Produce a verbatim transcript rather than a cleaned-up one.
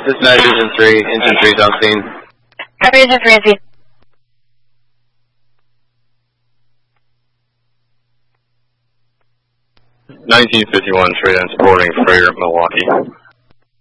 Dispatch Engine three, Engine three is on scene. Copy, Engine three on scene. nineteen fifty-one, straight in supporting freighter Milwaukee.